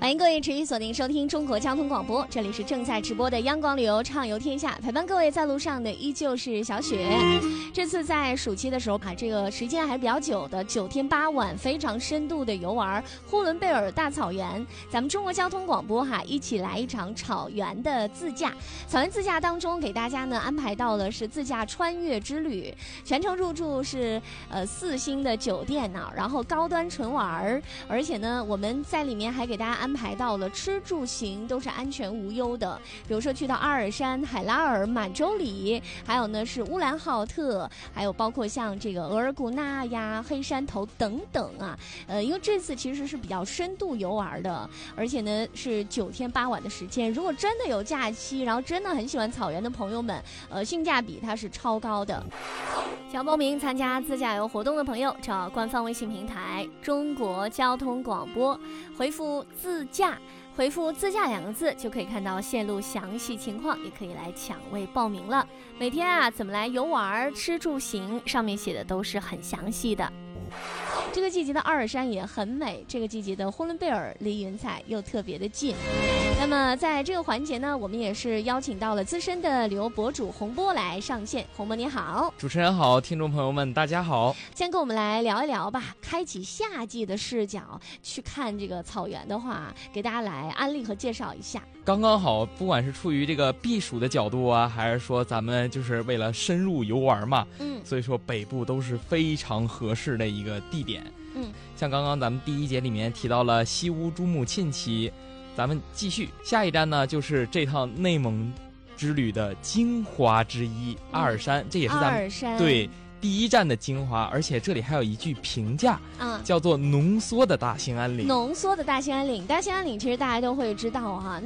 欢迎各位持续锁定收听中国交通广播，这里是正在直播的央广旅游畅游天下，陪伴各位在路上的依旧是小雪。这次在暑期的时候这个时间还是比较久的，9天8晚非常深度的游玩呼伦贝尔大草原。咱们中国交通广播一起来一场草原的自驾。草原自驾当中给大家呢安排到了是自驾穿越之旅，全程入住是4星的酒店呢，然后高端纯玩，而且呢我们在里面还给大家安排到了吃住行都是安全无忧的，比如说去到阿尔山、海拉尔、满洲里，还有呢是乌兰浩特，还有包括像这个额尔古纳呀、黑山头等等啊。因为这次其实是比较深度游玩的，而且呢是9天8晚的时间。如果真的有假期，然后真的很喜欢草原的朋友们，性价比它是超高的。想报名参加自驾游活动的朋友，找官方微信平台中国交通广播，回复自驾，回复自驾2个字就可以看到线路详细情况，也可以来抢位报名了。每天怎么来游玩、吃住行，上面写的都是很详细的。这个季节的阿尔山也很美，这个季节的呼伦贝尔离云彩又特别的近。那么在这个环节呢，我们也是邀请到了资深的旅游博主洪波来上线。洪波你好。 主持人好，听众朋友们大家好。 先跟我们来聊一聊吧，开启夏季的视角去看这个草原的话，给大家来安利和介绍一下。 刚刚好，不管是出于这个避暑的角度啊，还是说咱们就是为了深入游玩嘛，所以说北部都是非常合适的一个地点。像刚刚咱们第1节里面提到了西乌珠穆沁旗，咱们继续下一站呢，就是这趟内蒙之旅的精华之一阿尔山，这也是咱们对第1站的精华，而且这里还有一句评价，叫做浓缩的大兴安岭。 浓缩的大兴安岭，大兴安岭其实大家都会知道